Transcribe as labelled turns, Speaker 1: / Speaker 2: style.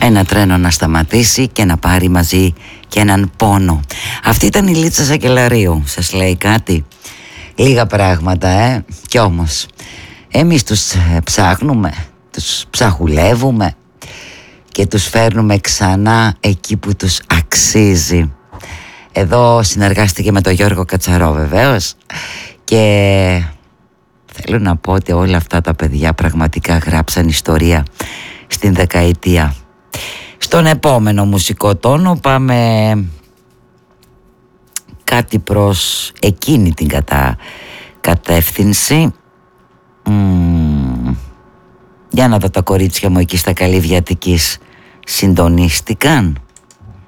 Speaker 1: ένα τρένο να σταματήσει και να πάρει μαζί και έναν πόνο. Αυτή ήταν η Λίτσα Σακελαρίου. Σας λέει κάτι? Λίγα πράγματα, Κι όμως εμείς τους ψάχνουμε, τους ψαχουλεύουμε και τους φέρνουμε ξανά εκεί που τους αξίζει. Εδώ συνεργάστηκε με τον Γιώργο Κατσαρό βεβαίως, και θέλω να πω ότι όλα αυτά τα παιδιά πραγματικά γράψαν ιστορία στην δεκαετία. Στον επόμενο μουσικό τόνο πάμε κάτι προς εκείνη την κατεύθυνση. Για να δω, τα κορίτσια μου εκεί στα Καλυβιατικής συντονίστηκαν.